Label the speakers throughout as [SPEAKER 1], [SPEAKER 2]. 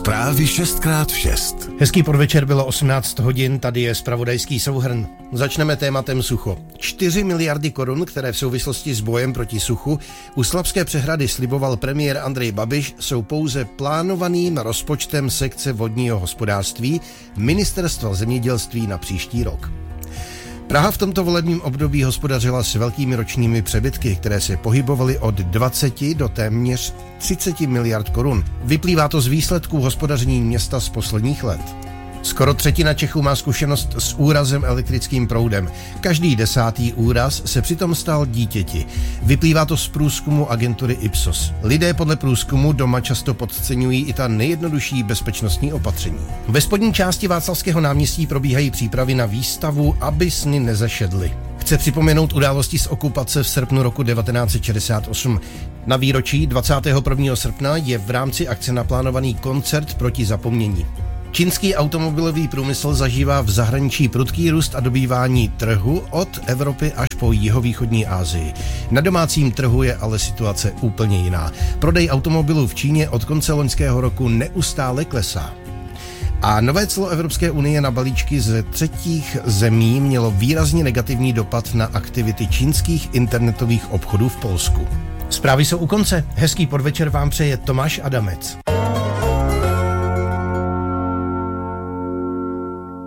[SPEAKER 1] Zprávy 6x6.
[SPEAKER 2] Hezký podvečer, bylo 18 hodin, tady je zpravodajský souhrn. Začneme tématem sucho. 4 miliardy korun, které v souvislosti s bojem proti suchu u Slabské přehrady sliboval premiér Andrej Babiš, jsou pouze plánovaným rozpočtem sekce vodního hospodářství Ministerstva zemědělství na příští rok. Praha v tomto volebním období hospodařila s velkými ročními přebytky, které se pohybovaly od 20 do téměř 30 miliard korun. Vyplývá to z výsledků hospodaření města z posledních let. Skoro třetina Čechů má zkušenost s úrazem elektrickým proudem. Každý 10. úraz se přitom stal dítěti. Vyplývá to z průzkumu agentury Ipsos. Lidé podle průzkumu doma často podceňují i ta nejjednodušší bezpečnostní opatření. Ve spodní části Václavského náměstí probíhají přípravy na výstavu Aby sny nezašedly. Chce připomenout události z okupace v srpnu roku 1968. Na výročí 21. srpna je v rámci akce naplánovaný koncert proti zapomnění. Čínský automobilový průmysl zažívá v zahraničí prudký růst a dobývání trhu od Evropy až po jihovýchodní Asii. Na domácím trhu je ale situace úplně jiná. Prodej automobilů v Číně od konce loňského roku neustále klesá. A nové clo Evropské unie na balíčky ze třetích zemí mělo výrazně negativní dopad na aktivity čínských internetových obchodů v Polsku. Zprávy jsou u konce. Hezký podvečer vám přeje Tomáš Adamec.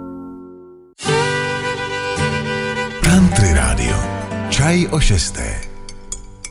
[SPEAKER 1] Country Radio. Čaj o 6.